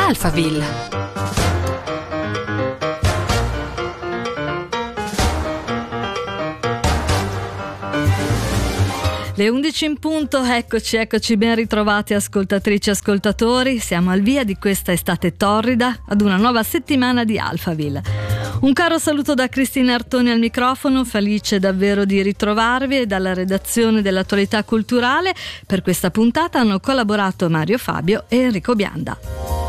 Alphaville. Le 11 in punto, eccoci ben ritrovati ascoltatrici e ascoltatori. Siamo al via di questa estate torrida ad una nuova settimana di Alphaville. Un caro saluto da Cristina Artoni al microfono, felice davvero di ritrovarvi, e dalla redazione dell'Attualità Culturale. Per questa puntata hanno collaborato Mario Fabio e Enrico Bianda.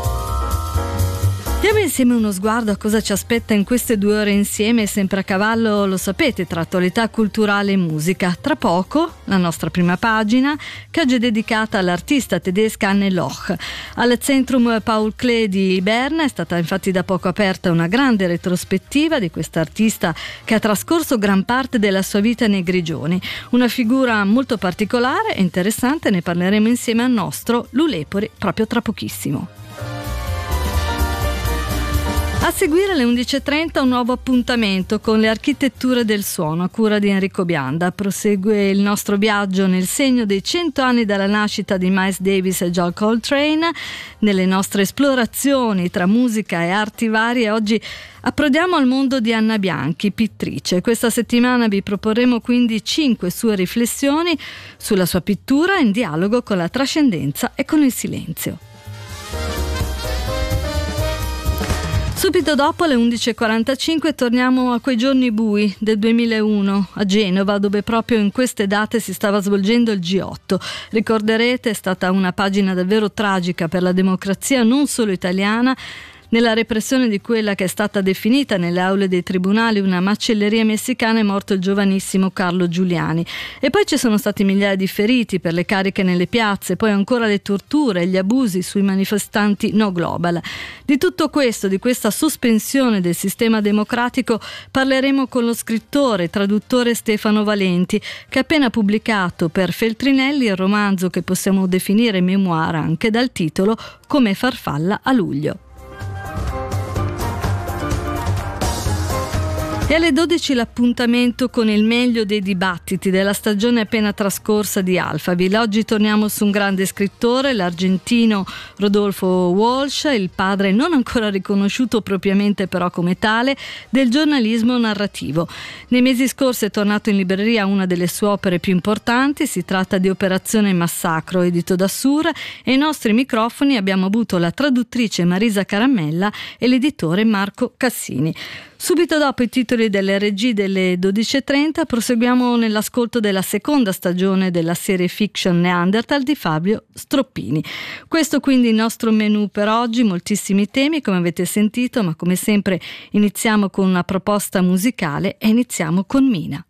Diamo insieme uno sguardo a cosa ci aspetta in queste 2 ore insieme, sempre a cavallo, lo sapete, tra attualità culturale e musica. Tra poco la nostra prima pagina, che oggi è dedicata all'artista tedesca Anne Loch. Al Zentrum Paul Klee di Berna è stata infatti da poco aperta una grande retrospettiva di questa artista che ha trascorso gran parte della sua vita nei Grigioni. Una figura molto particolare e interessante, ne parleremo insieme al nostro Lulepori proprio tra pochissimo. A seguire alle 11.30 un nuovo appuntamento con le architetture del suono a cura di Enrico Bianda. Prosegue il nostro viaggio nel segno dei 100 anni dalla nascita di Miles Davis e John Coltrane. Nelle nostre esplorazioni tra musica e arti varie oggi approdiamo al mondo di Anna Bianchi, pittrice. Questa settimana vi proporremo quindi 5 sue riflessioni sulla sua pittura in dialogo con la trascendenza e con il silenzio. Subito dopo, alle 11.45, torniamo a quei giorni bui del 2001 a Genova, dove proprio in queste date si stava svolgendo il G8. Ricorderete, è stata una pagina davvero tragica per la democrazia non solo italiana, nella repressione di quella che è stata definita nelle aule dei tribunali una macelleria messicana. È morto il giovanissimo Carlo Giuliani. E poi ci sono stati migliaia di feriti per le cariche nelle piazze, poi ancora le torture e gli abusi sui manifestanti no global. Di tutto questo, di questa sospensione del sistema democratico, parleremo con lo scrittore e traduttore Stefano Valenti, che ha appena pubblicato per Feltrinelli il romanzo che possiamo definire memoir anche dal titolo Come farfalla a luglio. E alle 12 l'appuntamento con il meglio dei dibattiti della stagione appena trascorsa di Alphaville. Oggi torniamo su un grande scrittore, l'argentino Rodolfo Walsh, il padre non ancora riconosciuto propriamente però come tale del giornalismo narrativo. Nei mesi scorsi è tornato in libreria una delle sue opere più importanti, si tratta di Operazione Massacro, edito da Sur, e ai nostri microfoni abbiamo avuto la traduttrice Marisa Caramella e l'editore Marco Cassini. Subito dopo i titoli delle regie delle 12.30 proseguiamo nell'ascolto della seconda stagione della serie fiction Neanderthal di Fabio Stroppini. Questo quindi il nostro menù per oggi, moltissimi temi come avete sentito, ma come sempre iniziamo con una proposta musicale e iniziamo con Mina.